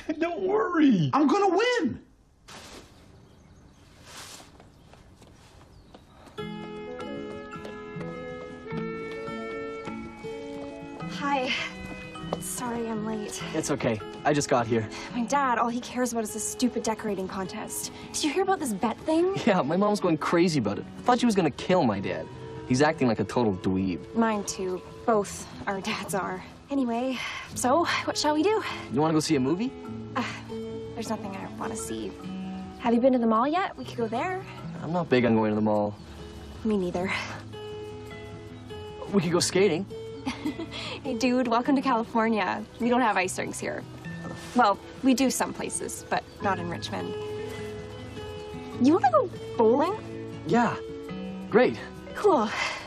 Don't worry. I'm gonna win. Hi. Sorry I'm late. It's okay. I just got here. My dad, all he cares about is this stupid decorating contest. Did you hear about this bet thing? Yeah, my mom's going crazy about it. Thought she was gonna kill my dad. He's acting like a total dweeb. Mine too. Both our dads are. Anyway, so what shall we do? You wanna go see a movie? There's nothing I want to see. Have you been to the mall yet? We could go there. I'm not big on going to the mall. Me neither. We could go skating. Hey, dude, welcome to California. We don't have ice rinks here. Well, we do some places, but not in Richmond. You want to go bowling? Yeah, great. Cool.